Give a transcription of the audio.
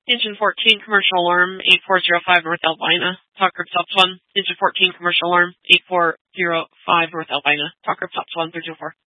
Engine 14, commercial alarm, 8405 North Albina. Talk group Tops 1. Engine 14, commercial alarm, 8405 North Albina. Talk group Tops 1, 304.